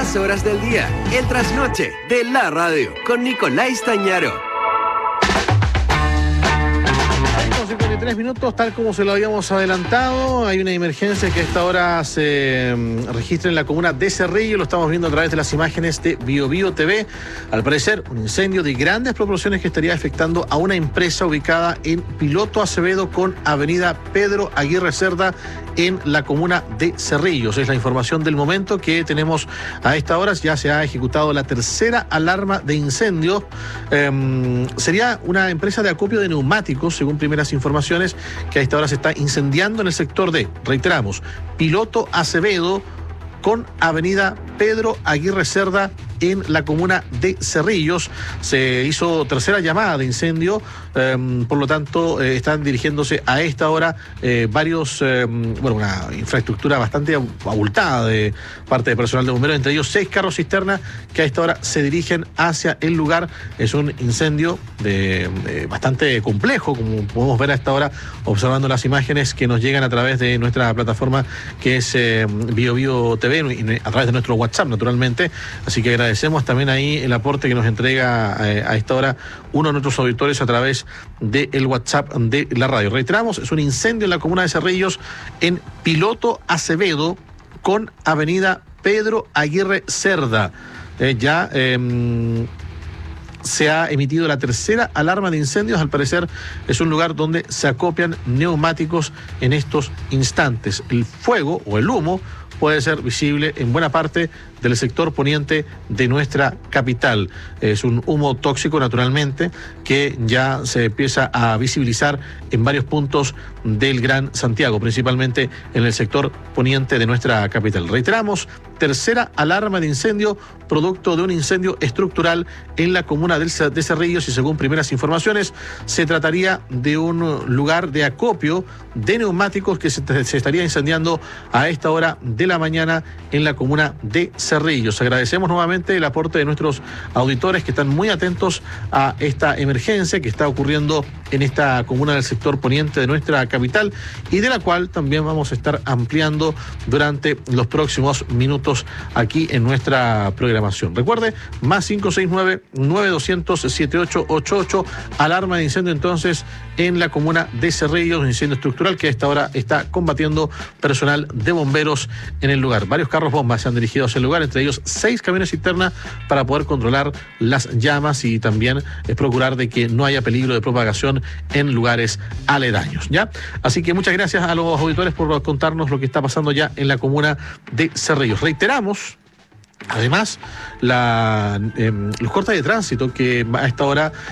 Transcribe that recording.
todas horas del día. El trasnoche de la radio con Nicolás Stañaro. 53 minutos, tal como se lo habíamos adelantado. Hay una emergencia que a esta hora se registra en la comuna de Cerrillo. Lo estamos viendo a través de las imágenes de BioBio TV. Al parecer, un incendio de grandes proporciones que estaría afectando a una empresa ubicada en Piloto Acevedo con avenida Pedro Aguirre Cerda en la comuna de Cerrillos. Es la información del momento que tenemos a esta hora. Ya se ha ejecutado la tercera alarma de incendio. Sería una empresa de acopio de neumáticos, según primeras informaciones, que a esta hora se está incendiando en el sector de, reiteramos, Piloto Acevedo con avenida Pedro Aguirre Cerda en la comuna de Cerrillos. Se hizo tercera llamada de incendio, por lo tanto están dirigiéndose a esta hora varios, una infraestructura bastante abultada de parte de personal de bomberos, entre ellos 6 carros cisterna que a esta hora se dirigen hacia el lugar. Es un incendio bastante complejo, como podemos ver a esta hora observando las imágenes que nos llegan a través de nuestra plataforma que es BioBio TV, a través de nuestro WhatsApp naturalmente, así que agradecemos también ahí el aporte que nos entrega a esta hora uno de nuestros auditores a través del WhatsApp de la radio. Reiteramos, es un incendio en la comuna de Cerrillos en Piloto Acevedo con avenida Pedro Aguirre Cerda. Se ha emitido la tercera alarma de incendios. Al parecer es un lugar donde se acopian neumáticos en estos instantes. El fuego o el humo puede ser visible en buena parte del sector poniente de nuestra capital. Es un humo tóxico, naturalmente, que ya se empieza a visibilizar en varios puntos del Gran Santiago, principalmente en el sector poniente de nuestra capital. Reiteramos, tercera alarma de incendio, producto de un incendio estructural en la comuna de Cerrillos, y según primeras informaciones, se trataría de un lugar de acopio de neumáticos que se estaría incendiando a esta hora de la mañana en la comuna de Cerrillos. Agradecemos nuevamente el aporte de nuestros auditores que están muy atentos a esta emergencia que está ocurriendo en esta comuna del sector poniente de nuestra capital y de la cual también vamos a estar ampliando durante los próximos minutos aquí en nuestra programación. Recuerde, más 569-9200-7888, alarma de incendio entonces en la comuna de Cerrillos, un incendio estructural que a esta hora está combatiendo personal de bomberos en el lugar. Varios carros bombas se han dirigido hacia el lugar, entre ellos 6 camiones cisterna para poder controlar las llamas y también procurar de que no haya peligro de propagación en lugares aledaños, ¿ya? Así que muchas gracias a los auditores por contarnos lo que está pasando ya en la comuna de Cerrillos. Reiteramos, además, los cortes de tránsito que a esta hora